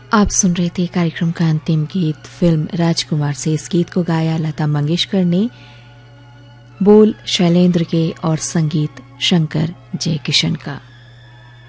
आप सुन रहे थे कार्यक्रम का अंतिम गीत फिल्म राजकुमार से। इस गीत को गाया लता मंगेशकर ने, बोल शैलेंद्र के और संगीत शंकर जयकिशन का।